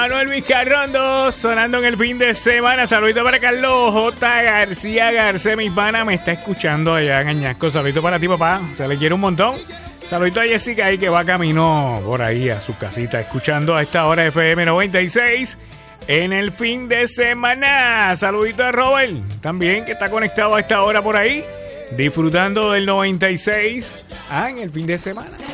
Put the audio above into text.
Manuel Vizcarrondo sonando en el fin de semana. Saludito para Carlos J. García García, mi pana, me está escuchando allá en Añasco. Saludito para ti, papá. Se le quiere un montón. Saludito a Jessica ahí que va camino por ahí a su casita, escuchando a esta hora FM 96 en el fin de semana. Saludito a Robert también, que está conectado a esta hora por ahí, disfrutando del 96 en el fin de semana.